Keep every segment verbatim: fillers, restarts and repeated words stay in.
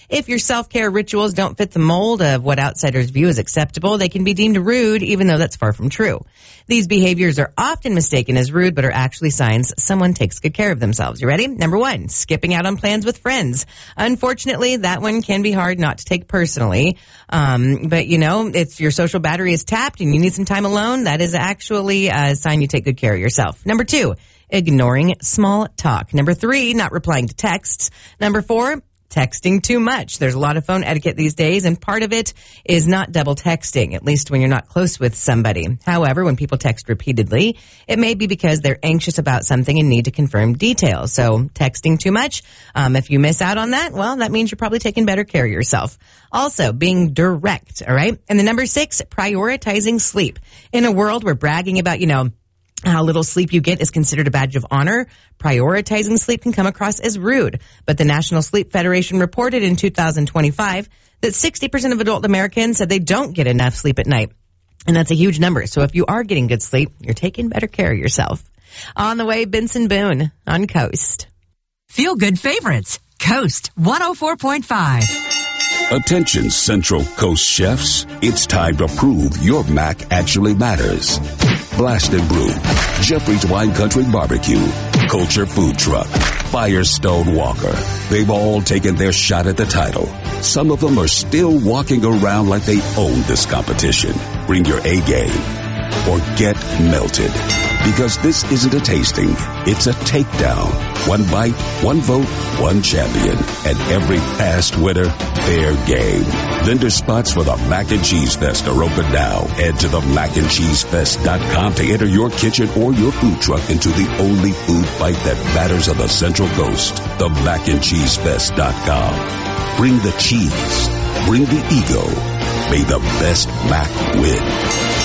If your self-care rituals don't fit the mold of what outsiders view as acceptable, they can be deemed rude, even though that's far from true. These behaviors are often mistaken as rude, but are actually signs someone takes good care of themselves. You ready? Number one, skipping out on plans with friends. Unfortunately, that one can be hard not to take personally. Um, but, you know, if your social battery is tapped and you need some time alone, that is actually a sign you take good care of yourself. Number two, ignoring small talk. Number three, not replying to texts. Number four, texting too much. There's a lot of phone etiquette these days, and part of it is not double texting, at least when you're not close with somebody. However, when people text repeatedly, it may be because they're anxious about something and need to confirm details. So texting too much, um, if you miss out on that, well, that means you're probably taking better care of yourself. Also, being direct, all right? And the number six, prioritizing sleep. In a world where bragging about, you know, how little sleep you get is considered a badge of honor, prioritizing sleep can come across as rude. But the National Sleep Federation reported in two thousand twenty-five that sixty percent of adult Americans said they don't get enough sleep at night. And that's a huge number. So if you are getting good sleep, you're taking better care of yourself. On the way, Benson Boone on Coast. Feel good favorites. Coast one oh four point five. Attention Central Coast chefs, it's time to prove your mac actually matters. Blast and Brew, Jeffrey's Wine Country Barbecue, Culture Food Truck, Firestone Walker. They've all taken their shot at the title. Some of them are still walking around like they own this competition. Bring your A game or get melted. Because this isn't a tasting, it's a takedown. One bite, one vote, one champion. And every past winner, fair game. Vendor spots for the Mac and Cheese Fest are open now. Head to the mac and cheese fest dot com to enter your kitchen or your food truck into the only food fight that matters on the Central Coast. The mac and cheese fest dot com. Bring the cheese. Bring the ego. May the best Mac win.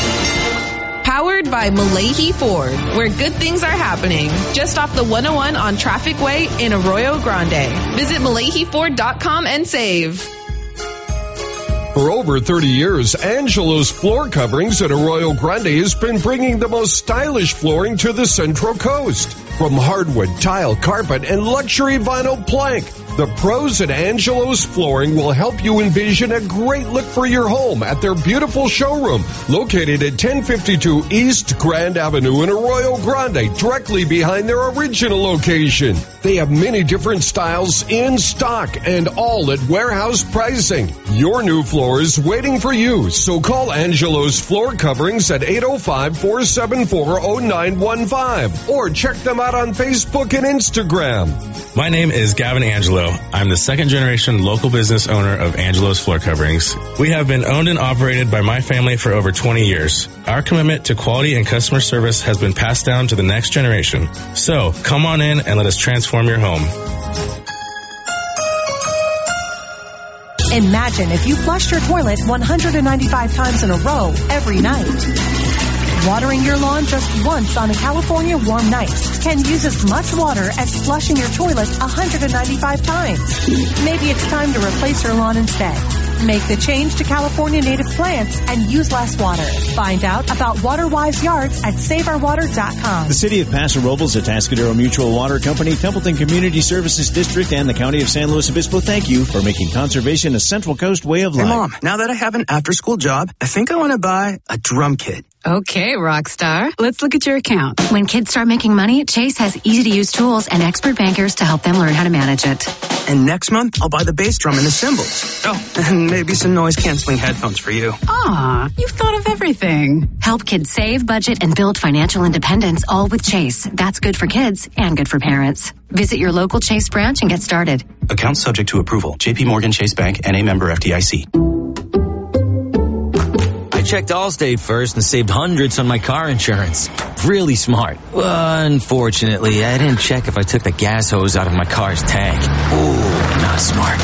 Powered by Malahi Ford, where good things are happening. Just off the one oh one on Traffic Way in Arroyo Grande. Visit Malahi Ford dot com and save. For over thirty years, Angelo's Floor Coverings at Arroyo Grande has been bringing the most stylish flooring to the Central Coast. From hardwood, tile, carpet, and luxury vinyl plank, the pros at Angelo's Flooring will help you envision a great look for your home at their beautiful showroom located at ten fifty-two East Grand Avenue in Arroyo Grande, directly behind their original location. They have many different styles in stock and all at warehouse pricing. Your new floor is waiting for you, so call Angelo's Floor Coverings at eight oh five, four seven four, oh nine one five or check them out on Facebook and Instagram. My name is Gavin Angelo. I'm the second generation local business owner of Angelo's Floor Coverings. We have been owned and operated by my family for over twenty years. Our commitment to quality and customer service has been passed down to the next generation. So come on in and let us transform your home. Imagine if you flushed your toilet one hundred ninety-five times in a row every night. Watering your lawn just once on a California warm night can use as much water as flushing your toilet one hundred ninety-five times. Maybe it's time to replace your lawn instead. Make the change to California native plants and use less water. Find out about WaterWise Yards at save our water dot com. The City of Paso Robles, Atascadero Mutual Water Company, Templeton Community Services District, and the County of San Luis Obispo thank you for making conservation a Central Coast way of life. Hey, Mom, now that I have an after-school job, I think I want to buy a drum kit. Okay, Rockstar. Let's look at your account. When kids start making money, Chase has easy-to-use tools and expert bankers to help them learn how to manage it. And next month, I'll buy the bass drum and the cymbals. Oh, and maybe some noise-canceling headphones for you. Aw, you've thought of everything. Help kids save, budget, and build financial independence, all with Chase. That's good for kids and good for parents. Visit your local Chase branch and get started. Account subject to approval. J P Morgan Chase Bank, N A member F D I C. I checked Allstate first and saved hundreds on my car insurance. Really smart. Uh, unfortunately, I didn't check if I took the gas hose out of my car's tank. Ooh, not smart.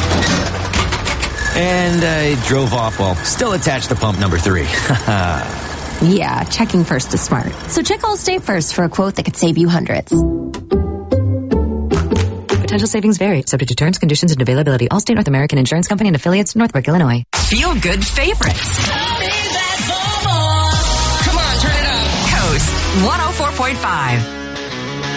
And I drove off while still attached to pump number three. Yeah, checking first is smart. So check Allstate first for a quote that could save you hundreds. Potential savings vary, subject to terms, conditions, and availability. Allstate North American Insurance Company and affiliates, Northbrook, Illinois. Feel good favorites. Come on, turn it up. Coast one oh four point five.